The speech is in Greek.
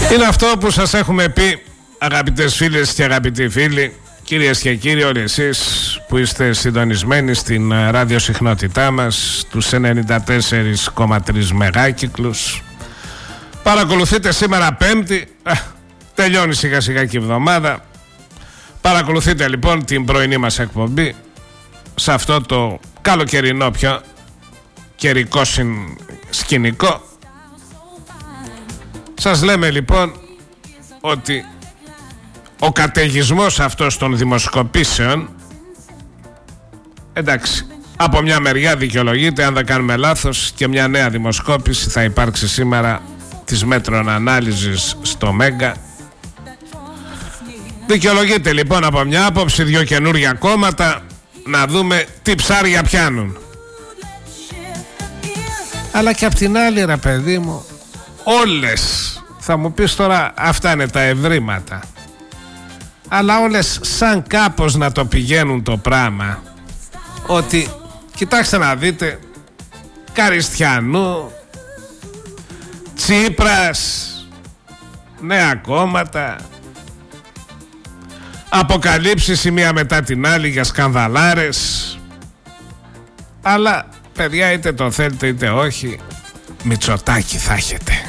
Είναι αυτό που σας έχουμε πει, αγαπητές φίλες και αγαπητοί φίλοι, κυρίες και κύριοι, όλοι εσείς που είστε συντονισμένοι στην ραδιοσυχνότητά μας, τους 94,3 μεγάκυκλους. Παρακολουθείτε σήμερα Πέμπτη, τελειώνει σιγά σιγά και η εβδομάδα. Παρακολουθείτε λοιπόν την πρωινή μας εκπομπή σε αυτό το καλοκαιρινό πια καιρικό σκηνικό. Σας λέμε λοιπόν ότι ο καταιγισμός αυτός των δημοσκοπήσεων, εντάξει, από μια μεριά δικαιολογείται, αν δεν κάνουμε λάθος, και μια νέα δημοσκόπηση θα υπάρξει σήμερα της μέτρων ανάλυσης στο Μέγκα. Δικαιολογείται λοιπόν από μια άποψη, δύο καινούργια κόμματα, να δούμε τι ψάρια πιάνουν. Αλλά και απ' την άλλη, ρε παιδί μου, όλες, θα μου πεις τώρα, αυτά είναι τα ευρήματα, αλλά όλες σαν κάπως να το πηγαίνουν το πράγμα, ότι κοιτάξτε να δείτε, Καριστιανού, Τσίπρας, νέα κόμματα, αποκαλύψεις η μία μετά την άλλη για σκανδαλάρες. Αλλά παιδιά, είτε το θέλετε είτε όχι, Μητσοτάκη θα έχετε.